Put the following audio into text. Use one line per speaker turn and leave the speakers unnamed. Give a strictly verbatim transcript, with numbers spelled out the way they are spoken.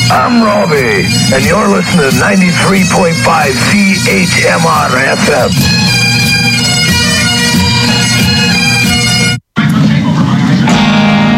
I'm Robbie, and you're listening to ninety-three point five C H M R F M.